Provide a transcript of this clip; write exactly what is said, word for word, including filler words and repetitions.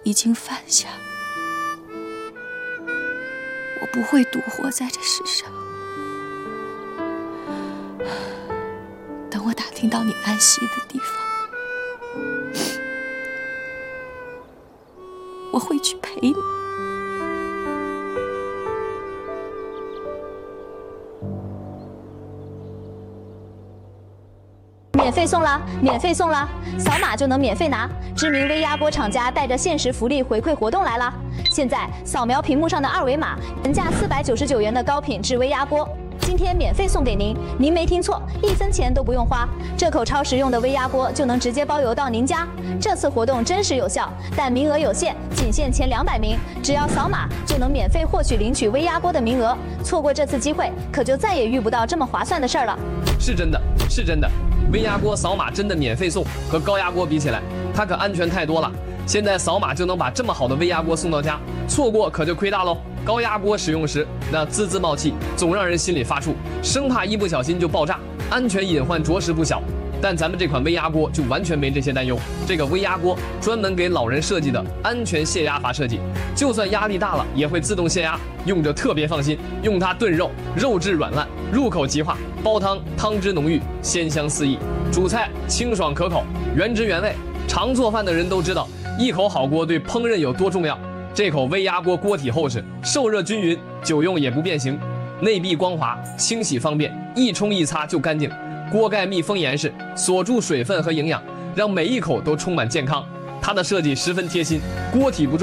已经犯下，我不会独活在这世上。等我打听到你安息的地方，我会去陪你。 免费送啦！免费送啦！扫码就能免费拿。知名微压锅厂家带着限时福利回馈活动来啦！现在扫描屏幕上的二维码，原价四百九十九元的高品质微压锅，今天免费送给您。您没听错，一分钱都不用花。这口超实用的微压锅就能直接包邮到您家。这次活动真实有效，但名额有限，仅限前两百名。只要扫码就能免费获取领取微压锅的名额。错过这次机会，可就再也遇不到这么划算的事儿了。 是真的，是真的。微压锅扫码真的免费送，和高压锅比起来，它可安全太多了。现在扫码就能把这么好的微压锅送到家，错过可就亏大喽。高压锅使用时那滋滋冒气，总让人心里发怵，生怕一不小心就爆炸，安全隐患着实不小。但咱们这款微压锅就完全没这些担忧。这个微压锅专门给老人设计的安全泄压阀设计，就算压力大了也会自动泄压，用着特别放心。用它炖肉，肉质软烂，入口即化；煲汤，汤汁浓郁，鲜香四溢；煮菜清爽可口，原汁原味。常做饭的人都知道，一口好锅对烹饪有多重要。这口微压锅锅体厚实，受热均匀，久用也不变形，内壁光滑，清洗方便，一冲一擦就干净。锅盖密封严实，锁住水分和营养，让每一口都充满健康。它的设计十分贴心，锅体不重。